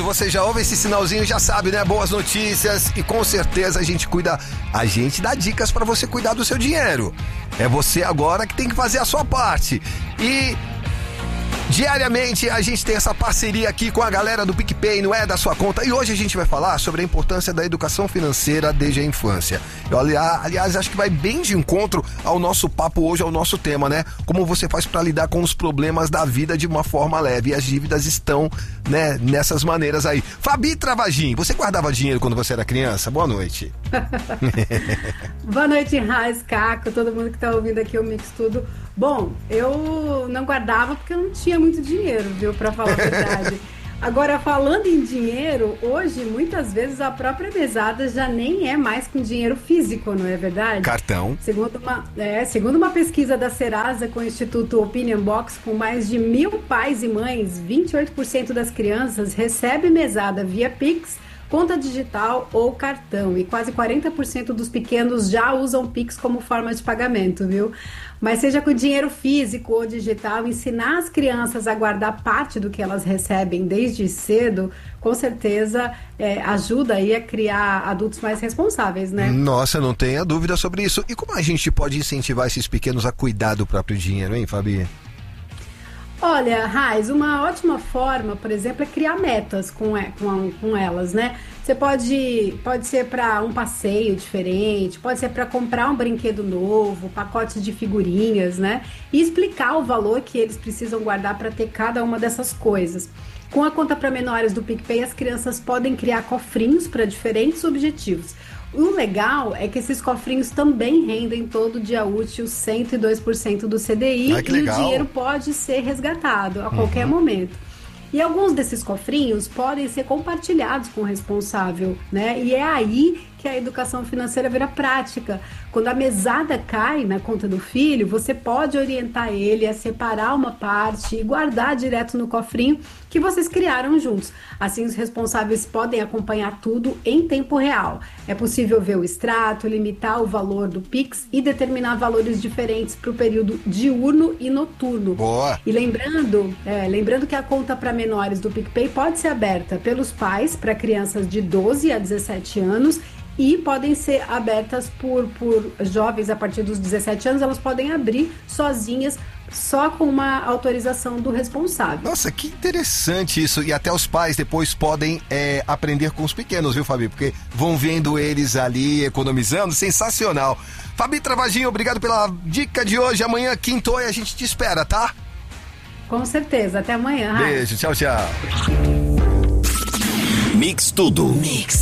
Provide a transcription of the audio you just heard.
você já ouve esse sinalzinho, já sabe, né? Boas notícias e com certeza a gente dá dicas pra você cuidar do seu dinheiro. É você agora que tem que fazer a sua parte. E diariamente a gente tem essa parceria aqui com a galera do PicPay, não é da sua conta. E hoje a gente vai falar sobre a importância da educação financeira desde a infância. Aliás, acho que vai bem de encontro ao nosso papo hoje, ao nosso tema, né? Como você faz para lidar com os problemas da vida de uma forma leve. E as dívidas estão, né, nessas maneiras aí. Fabi Travagin, você guardava dinheiro quando você era criança? Boa noite. Boa noite, Raiz, Caco, todo mundo que tá ouvindo aqui o Mix Tudo. Bom, eu não guardava porque eu não tinha muito dinheiro, viu, pra falar a verdade. Agora, falando em dinheiro, hoje, muitas vezes, a própria mesada já nem é mais com dinheiro físico, não é verdade? Cartão. Segundo uma pesquisa da Serasa com o Instituto Opinion Box, com mais de 1.000 pais e mães, 28% das crianças recebe mesada via Pix, conta digital ou cartão, e quase 40% dos pequenos já usam Pix como forma de pagamento, viu? Mas seja com dinheiro físico ou digital, ensinar as crianças a guardar parte do que elas recebem desde cedo, com certeza ajuda aí a criar adultos mais responsáveis, né? Nossa, não tenha dúvida sobre isso. E como a gente pode incentivar esses pequenos a cuidar do próprio dinheiro, hein, Fabi? Olha, Raiz, uma ótima forma, por exemplo, é criar metas com elas, né? Você pode ser para um passeio diferente, pode ser para comprar um brinquedo novo, pacote de figurinhas, né? E explicar o valor que eles precisam guardar para ter cada uma dessas coisas. Com a conta para menores do PicPay, as crianças podem criar cofrinhos para diferentes objetivos. O legal é que esses cofrinhos também rendem todo dia útil 102% do CDI e o dinheiro pode ser resgatado a qualquer momento. E alguns desses cofrinhos podem ser compartilhados com o responsável, né? E é aí que a educação financeira vira prática. Quando a mesada cai na conta do filho, você pode orientar ele a separar uma parte e guardar direto no cofrinho que vocês criaram juntos. Assim, os responsáveis podem acompanhar tudo em tempo real. É possível ver o extrato, limitar o valor do Pix e determinar valores diferentes para o período diurno e noturno. Boa! E lembrando que a conta para menores do PicPay pode ser aberta pelos pais para crianças de 12 a 17 anos e podem ser abertas por jovens a partir dos 17 anos, elas podem abrir sozinhas, só com uma autorização do responsável. Nossa, que interessante isso. E até os pais depois podem aprender com os pequenos, viu, Fabi? Porque vão vendo eles ali economizando. Sensacional. Fabi Travagin, obrigado pela dica de hoje. Amanhã, quintou, e a gente te espera, tá? Com certeza. Até amanhã. Beijo, tchau, tchau. Mix Tudo. Mix.